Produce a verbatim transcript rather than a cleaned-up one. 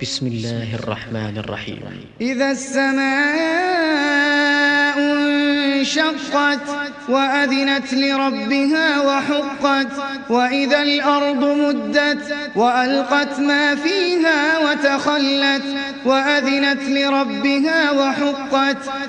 بسم الله الرحمن الرحيم. إذا السماء انشقت وأذنت لربها وحقت وإذا الأرض مدت وألقت ما فيها وتخلت وأذنت لربها وحقت